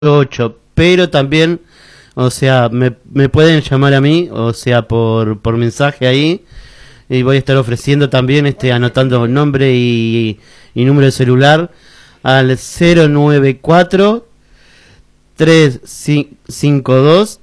8, pero también, o sea, me pueden llamar a mí, o sea, por mensaje ahí, y voy a estar ofreciendo también, anotando el nombre y número de celular al 094 352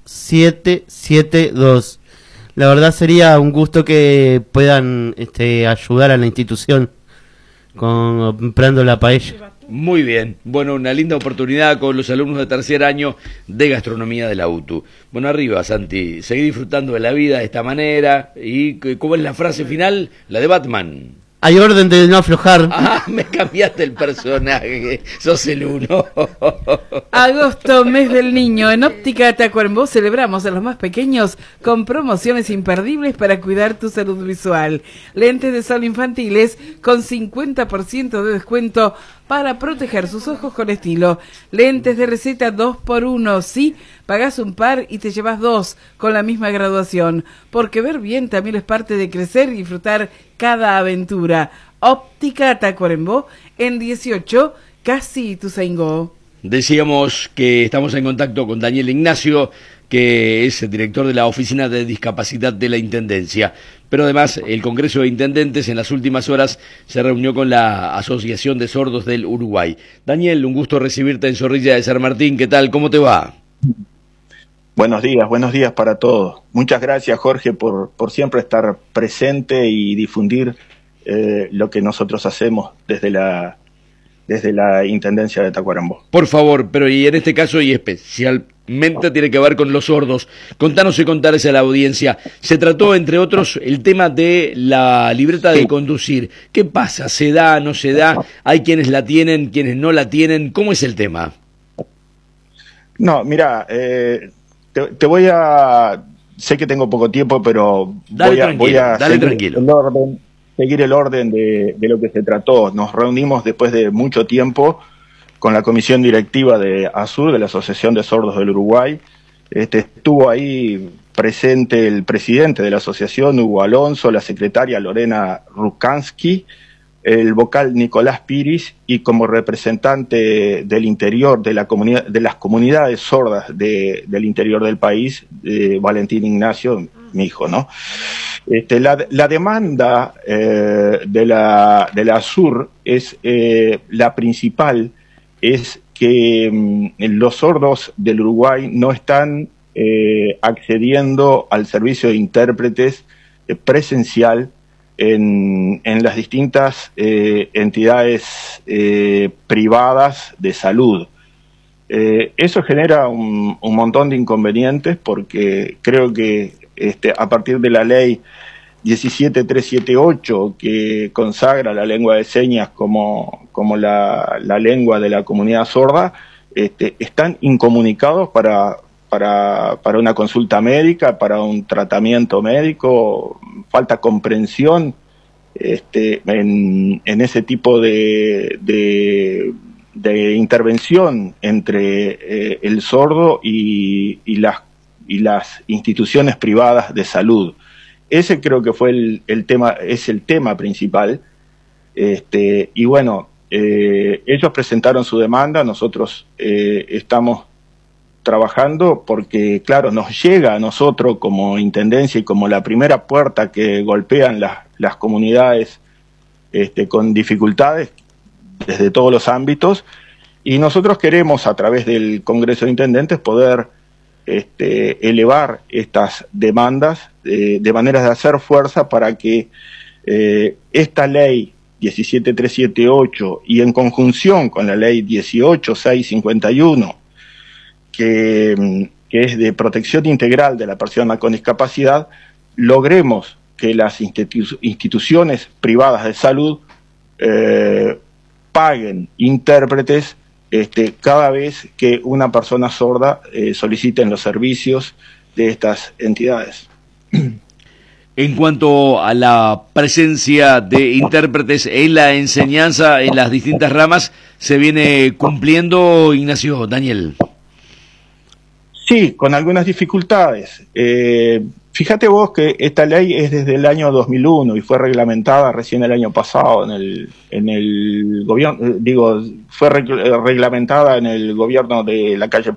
772. La verdad sería un gusto que puedan ayudar a la institución comprando la paella. Muy bien, bueno, una linda oportunidad con los alumnos de tercer año de gastronomía de la UTU. Bueno, arriba, Santi, seguí disfrutando de la vida de esta manera. ¿Y cómo es la frase final? La de Batman. Hay orden de no aflojar. Ah, me cambiaste el personaje, sos el uno. Agosto, mes del niño. En Óptica Tacuarembó celebramos a los más pequeños con promociones imperdibles para cuidar tu salud visual. Lentes de sol infantiles con 50% de descuento para proteger sus ojos con estilo. Lentes de receta 2x1, sí, pagás un par y te llevas 2 con la misma graduación. Porque ver bien también es parte de crecer y disfrutar cada aventura. Óptica Tacuarembó en 18, casi Ituzaingó. Decíamos que estamos en contacto con Daniel Ignacio, que es el director de la Oficina de Discapacidad de la Intendencia. Pero además, el Congreso de Intendentes en las últimas horas se reunió con la Asociación de Sordos del Uruguay. Daniel, un gusto recibirte en Zorrilla de San Martín. ¿Qué tal? ¿Cómo te va? Buenos días para todos. Muchas gracias, Jorge, por siempre estar presente y difundir lo que nosotros hacemos desde la Intendencia de Tacuarembó. Por favor, pero y en este caso y especialmente tiene que ver con los sordos. Contanos y contarles a la audiencia. Se trató, entre otros, el tema de la libreta de conducir. ¿Qué pasa? ¿Se da, no se da? ¿Hay quienes la tienen, quienes no la tienen? ¿Cómo es el tema? No, mira, te voy a... Sé que tengo poco tiempo, pero voy a seguir el orden de lo que se trató. Nos reunimos después de mucho tiempo con la comisión directiva de ASUR, de la Asociación de Sordos del Uruguay. Estuvo ahí presente el presidente de la asociación, Hugo Alonso, la secretaria Lorena Rukansky, el vocal Nicolás Piris, y como representante del interior de la comunidad, de las comunidades sordas del interior del país, Valentín Ignacio, mi hijo, ¿no? La demanda de la ASUR es la principal, es que los sordos del Uruguay no están accediendo al servicio de intérpretes presencial en las distintas entidades privadas de salud. Eso genera un montón de inconvenientes porque creo que a partir de la ley 17378, que consagra la lengua de señas como la lengua de la comunidad sorda, están incomunicados para una consulta médica, para un tratamiento médico. Falta comprensión en ese tipo de intervención entre el sordo y las instituciones privadas de salud. Ese creo que fue el tema, es el tema principal. Y bueno, ellos presentaron su demanda, nosotros estamos trabajando porque, claro, nos llega a nosotros como Intendencia y como la primera puerta que golpean las comunidades con dificultades desde todos los ámbitos, y nosotros queremos, a través del Congreso de Intendentes, poder elevar estas demandas de maneras de hacer fuerza para que esta ley 17378 y en conjunción con la ley 18651, que es de protección integral de la persona con discapacidad, logremos que las instituciones privadas de salud paguen intérpretes cada vez que una persona sorda solicite los servicios de estas entidades. En cuanto a la presencia de intérpretes en la enseñanza en las distintas ramas, ¿se viene cumpliendo, Ignacio? Daniel. Sí, con algunas dificultades. Fíjate vos que esta ley es desde el año 2001 y fue reglamentada recién el año pasado en el gobierno, fue reglamentada en el gobierno de la calle